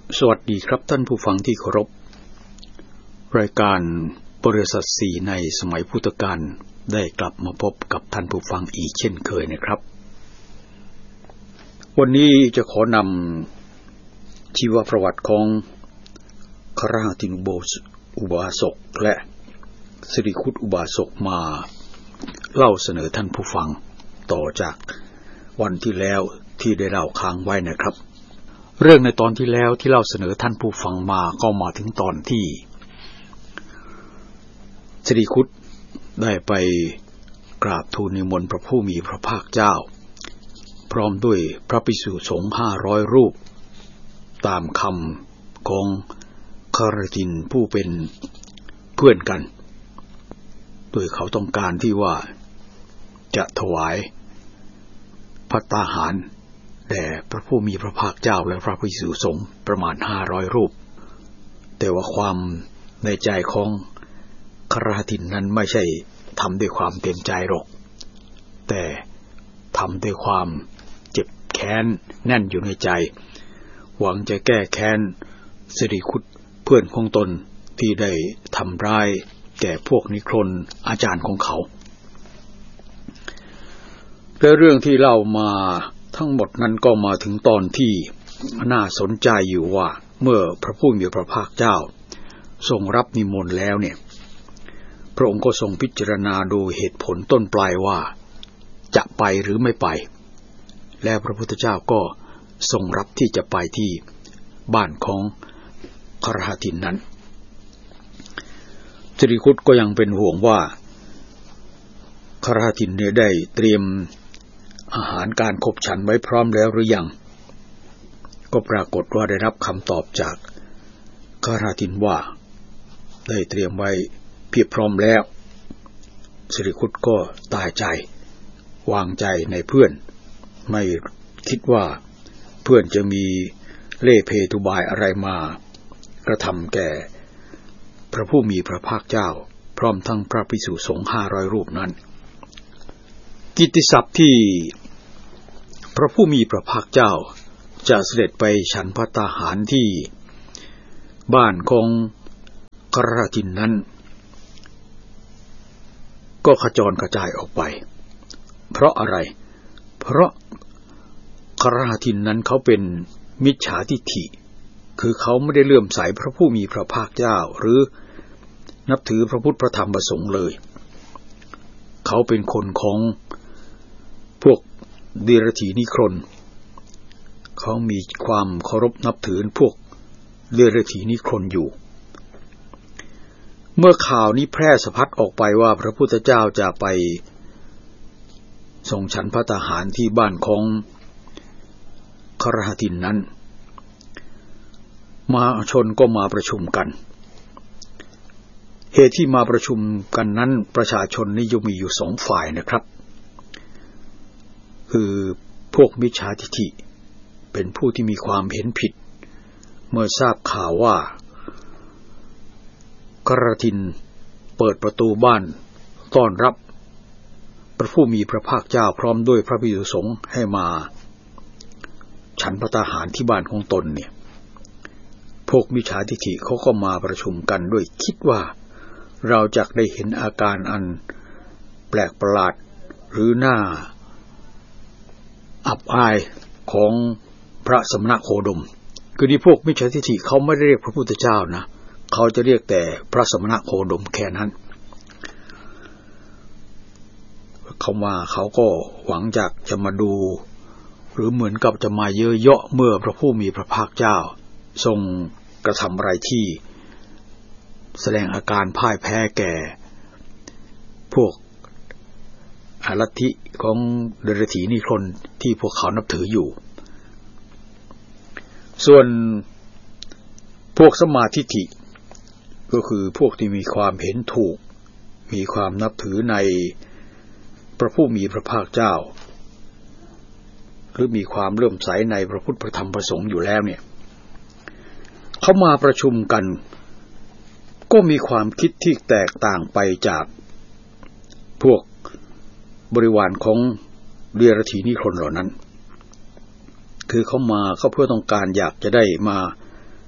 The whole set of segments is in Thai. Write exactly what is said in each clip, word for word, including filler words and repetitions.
สวัสดีครับท่านผู้ฟังที่เคารพรายการบริษัทสี่ในสมัยพุทธกาลได้กลับมาพบกับท่านผู้ฟังอีกเช่นเคยนะครับวันนี้จะขอนำชีวประวัติของคฤหัสถ์อุบาสกและสิริคุตอุบาสกมาเล่าเสนอท่านผู้ฟังต่อจากวันที่แล้วที่ได้เล่าค้างไว้นะครับเรื่องในตอนที่แล้วที่เล่าเสนอท่านผู้ฟังมาก็มาถึงตอนที่สิริคุตได้ไปกราบทูลนิมนต์พระผู้มีพระภาคเจ้าพร้อมด้วยพระภิกษุสงฆ์ห้าร้อยรูปตามคำของคฤหัสถ์ผู้เป็นเพื่อนกันโดยเขาต้องการที่ว่าจะถวายภัตตาหารแด่พระผู้มีพระภาคเจ้าและพระภิกษุสงฆ์ประมาณห้าร้อยรูปแต่ว่าความในใจของคฤหัสถ์นั้นไม่ใช่ทำด้วยความเต็มใจหรอกแต่ทำด้วยความเจ็บแค้นแน่นอยู่ในใจหวังจะแก้แค้นสิริคุตเพื่อนของตนที่ได้ทำร้ายแก่พวกนิครนอาจารย์ของเขาและเรื่องที่เล่ามาทั้งหมดนั้นก็มาถึงตอนที่น่าสนใจอยู่ว่าเมื่อพระผู้มีพระภาคเจ้าทรงรับนิมนต์แล้วเนี่ยพระองค์ก็ทรงพิจารณาดูเหตุผลต้นปลายว่าจะไปหรือไม่ไปและพระพุทธเจ้าก็ทรงรับที่จะไปที่บ้านของคฤหัสถ์นั้นสิริคุตก็ยังเป็นห่วงว่าคฤหัสถ์เนี่ยได้เตรียมอาหารการขบฉันไว้พร้อมแล้วหรือยังก็ปรากฏว่าได้รับคำตอบจากคฤหัสถ์ว่าได้เตรียมไว้เพียบพร้อมแล้วสิริคุตก็ตายใจวางใจในเพื่อนไม่คิดว่าเพื่อนจะมีเล่ห์เพทุบายอะไรมากระทำแก่พระผู้มีพระภาคเจ้าพร้อมทั้งพระภิกษุสงฆ์ห้าร้อยรูปนั้นกิตติศัพท์ที่พระผู้มีพระภาคเจ้าจะเสด็จไปฉันภัตตาหารที่บ้านของคฤหัสถ์นั้นก็ขจรกระจายออกไปเพราะอะไรเพราะคฤหัสถ์นั้นเขาเป็นมิจฉาทิฏฐิคือเขาไม่ได้เลื่อมใสพระผู้มีพระภาคเจ้าหรือนับถือพระพุทธพระธรรมพระสงฆ์เลยเขาเป็นคนของพวกเดรัจฉีนิครนเขามีความเคารพนับถือพวกเดรัจฉีนิครนอยู่เมื่อข่าวนี้แพร่สะพัดออกไปว่าพระพุทธเจ้าจะไปทรงฉันภัตตาหารที่บ้านของคฤหัสถ์นั้นมหาชนก็มาประชุมกันเหตุที่มาประชุมกันนั้นประชาชนนิยมมีอยู่สองฝ่ายนะครับคือพวกมิจฉาทิฏฐิเป็นผู้ที่มีความเห็นผิดเมื่อทราบข่าวว่าคฤหัสถ์เปิดประตูบ้านต้อนรับพระผู้มีพระภาคเจ้าพร้อมด้วยพระภิกษุสงฆ์ให้มาฉันภัตตาหารที่บ้านของตนเนี่ยพวกมิจฉาทิฏฐิเขาก็มาประชุมกันด้วยคิดว่าเราจะได้เห็นอาการอันแปลกประหลาดหรือน่าอับอายของพระสมณโคดมคือที่พวกมิจฉาทิฏฐิเขาไม่ได้เรียกพระพุทธเจ้านะเขาจะเรียกแต่พระสมณโคดมแค่นั้นเขามาเขาก็หวังจากจะมาดูหรือเหมือนกับจะมาเยอะเยาะเมื่อพระผู้มีพระภาคเจ้าทรงกระทำอะไรที่แสดงอาการพ่ายแพ้แก่พวกลัทธิของเดรัจฉีนิครนที่พวกเขานับถืออยู่ส่วนพวกสัมมาทิฏฐิก็คือพวกที่มีความเห็นถูกมีความนับถือในพระผู้มีพระภาคเจ้าหรือมีความเลื่อมใสในพระพุทธพระธรรมพระสงฆ์อยู่แล้วเนี่ยเขามาประชุมกันก็มีความคิดที่แตกต่างไปจากพวกบริวารของเดรัจฉีนิครนเหล่านั้นคือเขามาเขาเพื่อต้องการอยากจะได้มา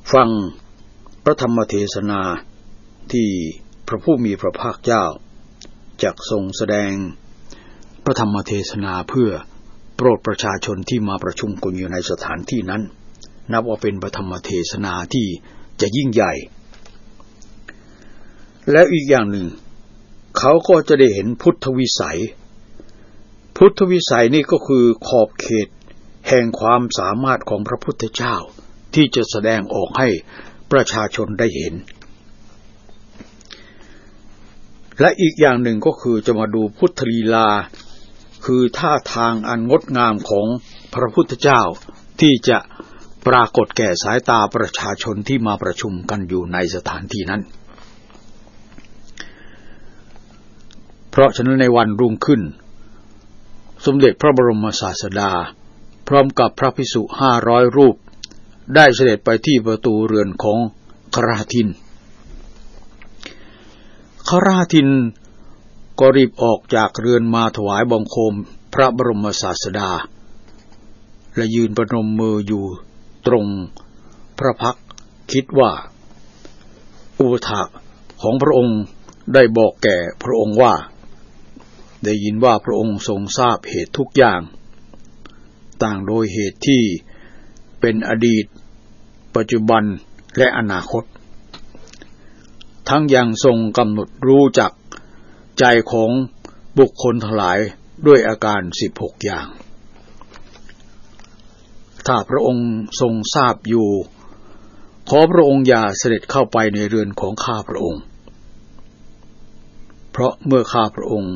ฟังพระธรรมเทศนาที่พระผู้มีพระภาคเจ้าจักทรงแสดงพระธรรมเทศนาเพื่อโปรดประชาชนที่มาประชุมกันอยู่ในสถานที่นั้นนับว่าเป็นพระธรรมเทศนาที่จะยิ่งใหญ่และอีกอย่างหนึ่งเขาก็จะได้เห็นพุทธวิสัยพุทธวิสัยนี่ก็คือขอบเขตแห่งความสามารถของพระพุทธเจ้าที่จะแสดงออกให้ประชาชนได้เห็นและอีกอย่างหนึ่งก็คือจะมาดูพุทธลีลาคือท่าทางอันงดงามของพระพุทธเจ้าที่จะปรากฏแก่สายตาประชาชนที่มาประชุมกันอยู่ในสถานที่นั้นเพราะฉะนั้นในวันรุ่งขึ้นสมเด็จพระบรมศาสดาพร้อมกับพระภิกษุห้าร้อยรูปได้เสด็จไปที่ประตูเรือนของคฤหทินคฤหทินก็รีบออกจากเรือนมาถวายบังคมพระบรมศาสดาและยืนประนมมืออยู่ตรงพระพักตร์คิดว่าอุปถากของพระองค์ได้บอกแก่พระองค์ว่าได้ยินว่าพระองค์ทรงทราบเหตุทุกอย่างต่างโดยเหตุที่เป็นอดีตปัจจุบันและอนาคตทั้งยังทรงกำหนดรู้จักใจของบุคคลทั้งหลายด้วยอาการสิบหกอย่างถ้าพระองค์ทรงทราบอยู่ขอพระองค์อย่าเสด็จเข้าไปในเรือนของข้าพระองค์เพราะเมื่อข้าพระองค์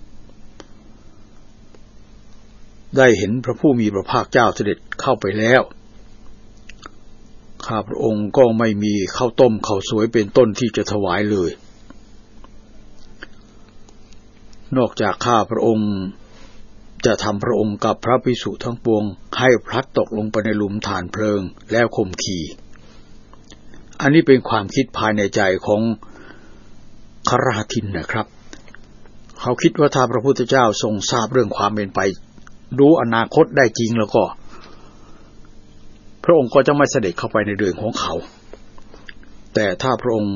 ได้เห็นพระผู้มีพระภาคเจ้าเสด็จเข้าไปแล้วข้าพระองค์ก็ไม่มีข้าวต้มข้าวสวยเป็นต้นที่จะถวายเลยนอกจากข้าพระองค์จะทำพระองค์กับพระภิกษุทั้งปวงให้พลัดตกลงไปในหลุมฐานเพลิงแล้วข่มขีอันนี้เป็นความคิดภายในใจของคฤหทินนะครับเขาคิดว่าถ้าพระพุทธเจ้าทรงทราบเรื่องความเป็นไปรู้อนาคตได้จริงแล้วก็พระองค์ก็จะไม่เสด็จเข้าไปในเรือนของเขาแต่ถ้าพระองค์